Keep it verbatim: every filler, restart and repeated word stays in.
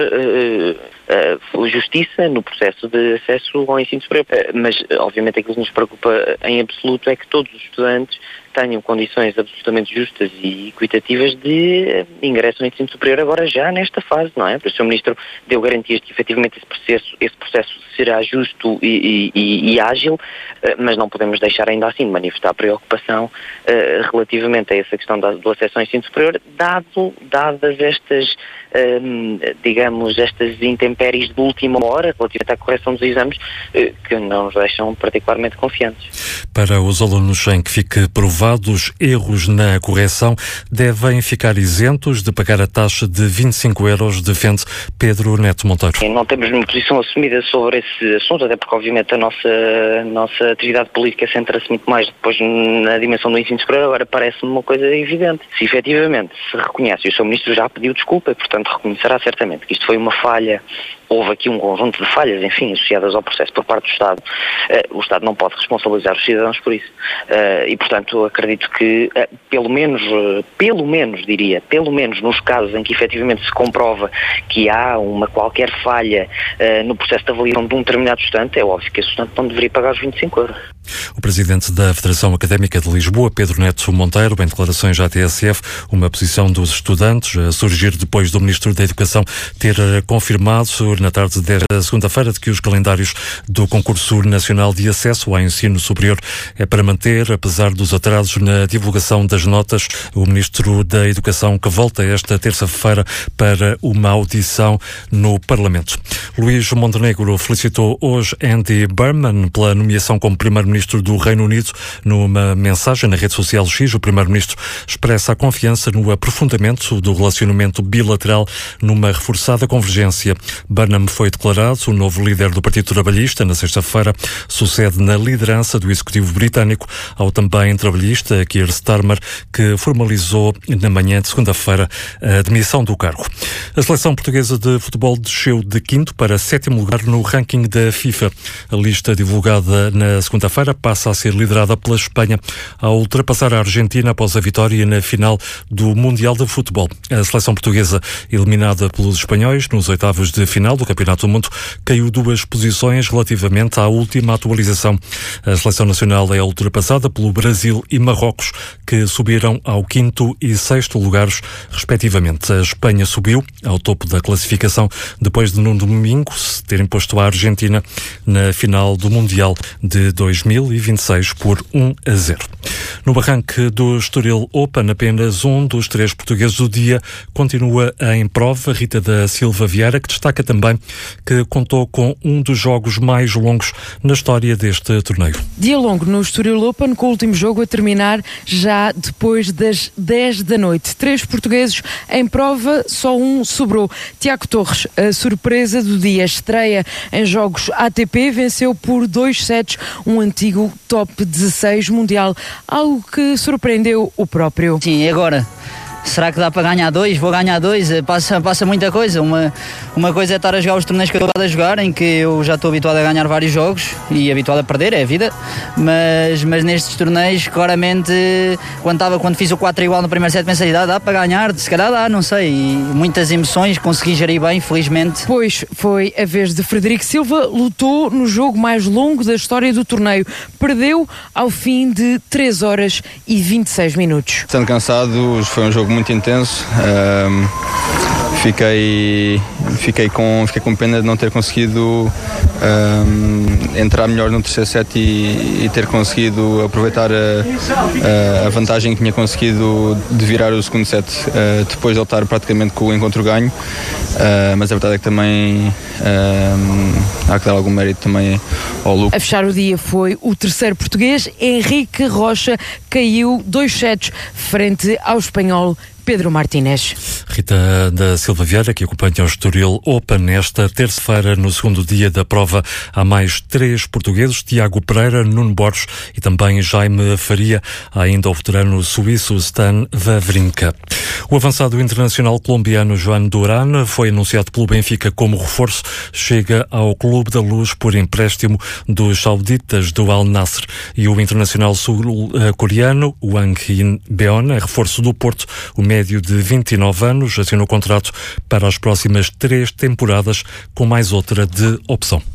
Uh, uh, justiça no processo de acesso ao ensino superior. Uh, mas, obviamente, aquilo que nos preocupa em absoluto é que todos os estudantes tenham condições absolutamente justas e equitativas de ingresso no ensino superior agora já nesta fase, não é? O senhor Ministro deu garantias que efetivamente esse processo, esse processo será justo e, e, e ágil, mas não podemos deixar ainda assim de manifestar preocupação uh, relativamente a essa questão da, do acesso ao ensino superior, dado, dadas estas, um, digamos, estas intempéries de última hora relativamente à correção dos exames, uh, que não nos deixam particularmente confiantes. Para os alunos em que fique provado os erros na correção devem ficar isentos de pagar a taxa de vinte e cinco euros, defende Pedro Neto Monteiro. Não temos nenhuma posição assumida sobre esse assunto, até porque obviamente a nossa, nossa atividade política centra-se muito mais depois na dimensão do ensino superior. Agora parece-me uma coisa evidente. Se efetivamente se reconhece, e o senhor Ministro já pediu desculpa, e portanto reconhecerá certamente que isto foi uma falha, houve aqui um conjunto de falhas, enfim, associadas ao processo por parte do Estado, uh, o Estado não pode responsabilizar os cidadãos por isso. Uh, e, portanto, acredito que, uh, pelo menos, uh, pelo menos, diria, pelo menos nos casos em que efetivamente se comprova que há uma qualquer falha uh, no processo de avaliação de um determinado estudante, é óbvio que esse estudante não deveria pagar os vinte e cinco euros. O presidente da Federação Académica de Lisboa, Pedro Neto Monteiro, em declarações à T S F, uma posição dos estudantes a surgir depois do Ministro da Educação ter confirmado na tarde desta segunda-feira de que os calendários do Concurso Nacional de Acesso ao Ensino Superior é para manter, apesar dos atrasos na divulgação das notas. O Ministro da Educação que volta esta terça-feira para uma audição no Parlamento. Luís Montenegro felicitou hoje Andy Burnham pela nomeação como Primeiro-Ministro do Reino Unido. Numa mensagem na rede social X, o Primeiro-Ministro expressa a confiança no aprofundamento do relacionamento bilateral numa reforçada convergência. Burnham foi declarado o novo líder do Partido Trabalhista na sexta-feira. Sucede na liderança do Executivo britânico ao também trabalhista Keir Starmer, que formalizou na manhã de segunda-feira a demissão do cargo. A seleção portuguesa de futebol desceu de quinto para sétimo lugar no ranking da FIFA. A lista divulgada na segunda-feira passa a ser liderada pela Espanha ao ultrapassar a Argentina após a vitória na final do Mundial de Futebol. A seleção portuguesa, eliminada pelos espanhóis nos oitavos de final do Campeonato do Mundo, caiu duas posições relativamente à última atualização. A seleção nacional é ultrapassada pelo Brasil e Marrocos, que subiram ao quinto e sexto lugares, respectivamente. A Espanha subiu ao topo da classificação depois de no domingo se ter imposto a Argentina na final do Mundial de dois mil e vinte e seis por um a zero. No arranque do Estoril Open, apenas um dos três portugueses do dia continua em prova. Rita da Silva Vieira, que destaca também que contou com um dos jogos mais longos na história deste torneio. Dia longo no Estoril Open, com o último jogo a terminar já depois das dez da noite. Três portugueses em prova, só um sobrou. Tiago Torres, a surpresa do dia, estreia em jogos A T P, venceu por dois sets um antigo top dezasseis mundial, algo que surpreendeu o próprio. Sim, e agora? Será que dá para ganhar dois? Vou ganhar dois? Passa, passa muita coisa. Uma, uma coisa é estar a jogar os torneios que eu estou a jogar, em que eu já estou habituado a ganhar vários jogos e habituado a perder, é a vida. Mas, mas nestes torneios, claramente, quando, estava, quando fiz o quatro igual no primeiro set, pensei, dá, dá para ganhar, se calhar dá, não sei. E muitas emoções, consegui gerir bem, felizmente. Pois foi a vez de Frederico Silva, lutou no jogo mais longo da história do torneio. Perdeu ao fim de três horas e vinte e seis minutos. Estando cansado, foi um jogo muito intenso. Um, fiquei, fiquei, com, fiquei com pena de não ter conseguido um, entrar melhor no terceiro set e, e ter conseguido aproveitar a, a vantagem que tinha conseguido de virar o segundo set, uh, depois de ele estar praticamente com o encontro ganho. Uh, mas a verdade é que também uh, há que dar algum mérito também ao Lucas. A fechar o dia foi o terceiro português, Henrique Rocha, caiu dois sets frente ao espanhol Pedro Martínez. Rita da Silva Vieira, que acompanha o Estoril Open nesta terça-feira, no segundo dia da prova. Há mais três portugueses, Tiago Pereira, Nuno Borges e também Jaime Faria, há ainda o veterano suíço Stan Wawrinka. O avançado internacional colombiano Joan Duran foi anunciado pelo Benfica como reforço. Chega ao Clube da Luz por empréstimo dos sauditas do Al Nassr. E o internacional sul-coreano Wang In-beon é reforço do Porto. O médio médio de vinte e nove anos, assinou contrato para as próximas três temporadas, com mais outra de opção.